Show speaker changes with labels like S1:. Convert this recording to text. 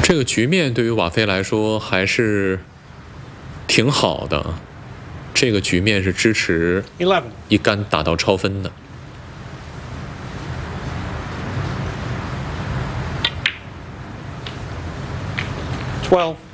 S1: 这个局面对于瓦菲来说还是挺好的，这个局面是支持一杆打到超分的。
S2: 12